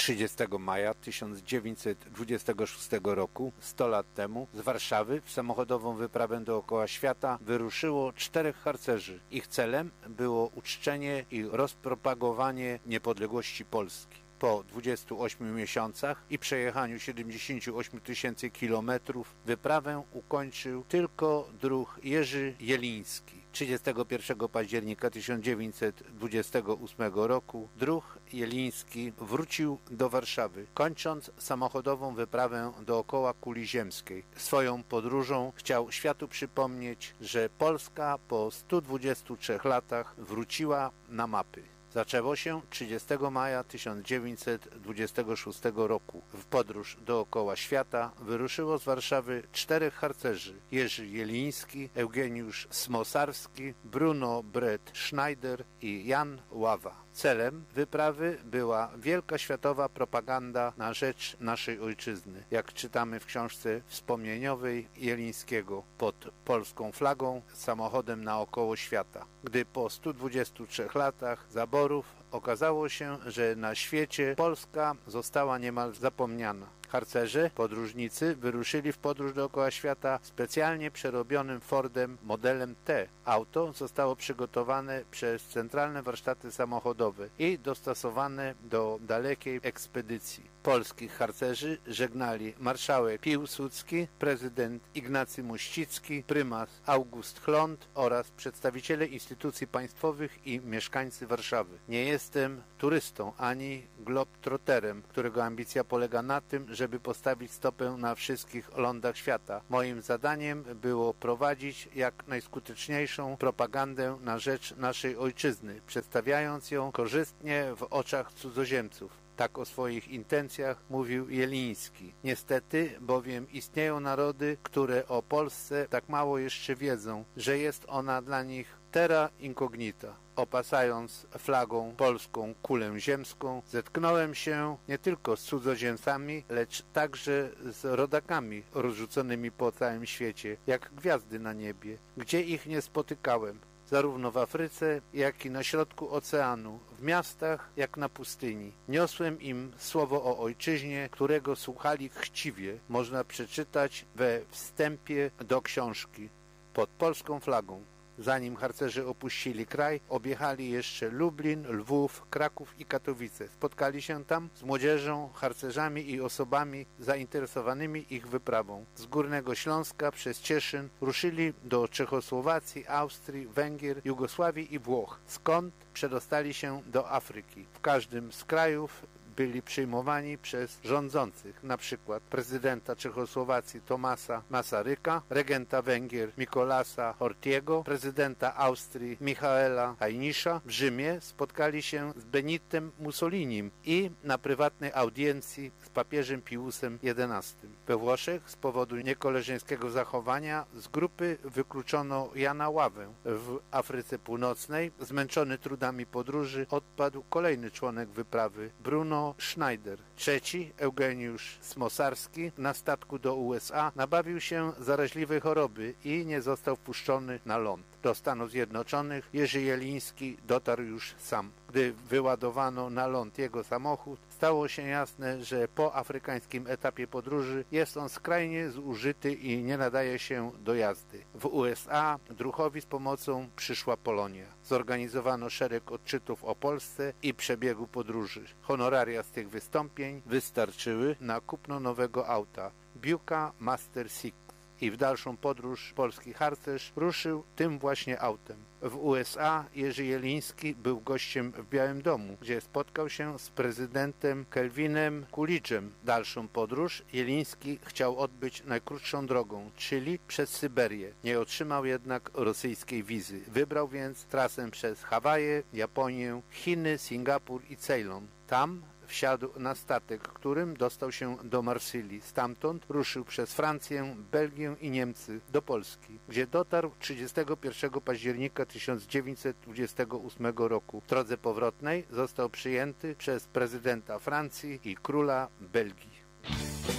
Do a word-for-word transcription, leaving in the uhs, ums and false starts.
trzydziestego maja tysiąc dziewięćset dwudziestego szóstego roku, sto lat temu, z Warszawy w samochodową wyprawę dookoła świata wyruszyło czterech harcerzy. Ich celem było uczczenie i rozpropagowanie niepodległości Polski. Po dwudziestu ośmiu miesiącach i przejechaniu siedemdziesięciu ośmiu tysięcy kilometrów wyprawę ukończył tylko druh Jerzy Jeliński. trzydziestego pierwszego października tysiąc dziewięćset dwudziestego ósmego roku druh Jeliński wrócił do Warszawy, kończąc samochodową wyprawę dookoła kuli ziemskiej. Swoją podróżą chciał światu przypomnieć, że Polska po stu dwudziestu trzech latach wróciła na mapy. Zaczęło się trzydziestego maja tysiąc dziewięćset dwudziestego szóstego roku. W podróż dookoła świata wyruszyło z Warszawy czterech harcerzy: Jerzy Jeliński, Eugeniusz Smosarski, Bruno Brett Schneider i Jan Ława. Celem wyprawy była wielka światowa propaganda na rzecz naszej ojczyzny, jak czytamy w książce wspomnieniowej Jelińskiego, pod polską flagą, samochodem naokoło świata. Gdy po stu dwudziestu trzech latach zaborów okazało się, że na świecie Polska została niemal zapomniana. Harcerze, podróżnicy, wyruszyli w podróż dookoła świata specjalnie przerobionym Fordem modelem T. Auto zostało przygotowane przez centralne warsztaty samochodowe i dostosowane do dalekiej ekspedycji. Polskich harcerzy żegnali marszałek Piłsudski, prezydent Ignacy Mościcki, prymas August Chlont oraz przedstawiciele instytucji państwowych i mieszkańcy Warszawy. Nie jestem turystą ani globtroterem, którego ambicja polega na tym, żeby postawić stopę na wszystkich lądach świata. Moim zadaniem było prowadzić jak najskuteczniejszą propagandę na rzecz naszej ojczyzny, przedstawiając ją korzystnie w oczach cudzoziemców. Tak o swoich intencjach mówił Jeliński. Niestety bowiem istnieją narody, które o Polsce tak mało jeszcze wiedzą, że jest ona dla nich terra incognita. Opasając flagą polską kulę ziemską, zetknąłem się nie tylko z cudzoziemcami, lecz także z rodakami rozrzuconymi po całym świecie, jak gwiazdy na niebie, gdzie ich nie spotykałem. Zarówno w Afryce, jak i na środku oceanu, w miastach, jak na pustyni. Niosłem im słowo o ojczyźnie, którego słuchali chciwie, można przeczytać we wstępie do książki, pod polską flagą. Zanim harcerzy opuścili kraj, objechali jeszcze Lublin, Lwów, Kraków i Katowice. Spotkali się tam z młodzieżą, harcerzami i osobami zainteresowanymi ich wyprawą. Z Górnego Śląska przez Cieszyn ruszyli do Czechosłowacji, Austrii, Węgier, Jugosławii i Włoch, skąd przedostali się do Afryki. W każdym z krajów byli przyjmowani przez rządzących, na przykład prezydenta Czechosłowacji Tomasa Masaryka, regenta Węgier Mikolasa Horthyego, prezydenta Austrii Michaela Hainisza. W Rzymie spotkali się z Benitem Mussolinim i na prywatnej audiencji z papieżem Piusem jedenastym. We Włoszech z powodu niekoleżeńskiego zachowania z grupy wykluczono Jana Ławę. W Afryce Północnej, zmęczony trudami podróży, odpadł kolejny członek wyprawy, Bruno Schneider. Trzeci, Eugeniusz Smosarski, na statku do U S A nabawił się zaraźliwej choroby i nie został wpuszczony na ląd. Do Stanów Zjednoczonych Jerzy Jeliński dotarł już sam. Gdy wyładowano na ląd jego samochód, stało się jasne, że po afrykańskim etapie podróży jest on skrajnie zużyty i nie nadaje się do jazdy. W U S A druhowi z pomocą przyszła Polonia. Zorganizowano szereg odczytów o Polsce i przebiegu podróży. Honoraria z tych wystąpień wystarczyły na kupno nowego auta Buicka Master six. I w dalszą podróż polski harcerz ruszył tym właśnie autem. W U S A Jerzy Jeliński był gościem w Białym Domu, gdzie spotkał się z prezydentem Kelvinem Coolidge'em. Dalszą podróż Jeliński chciał odbyć najkrótszą drogą, czyli przez Syberię. Nie otrzymał jednak rosyjskiej wizy. Wybrał więc trasę przez Hawaje, Japonię, Chiny, Singapur i Ceylan. Tam wsiadł na statek, którym dostał się do Marsylii. Stamtąd ruszył przez Francję, Belgię i Niemcy do Polski, gdzie dotarł trzydziestego pierwszego października tysiąc dziewięćset dwudziestego ósmego roku. W drodze powrotnej został przyjęty przez prezydenta Francji i króla Belgii.